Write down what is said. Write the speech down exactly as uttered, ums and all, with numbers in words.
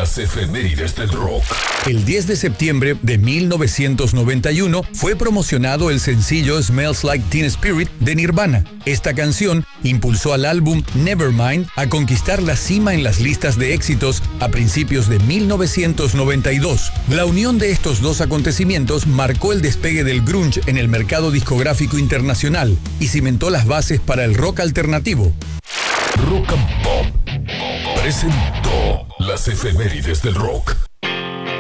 Las efemérides del rock. El diez de septiembre de mil novecientos noventa y uno fue promocionado el sencillo Smells Like Teen Spirit de Nirvana. Esta canción impulsó al álbum Nevermind a conquistar la cima en las listas de éxitos a principios de mil novecientos noventa y dos. La unión de estos dos acontecimientos marcó el despegue del grunge en el mercado discográfico internacional y cimentó las bases para el rock alternativo. Rock and Pop presentó las efemérides del rock.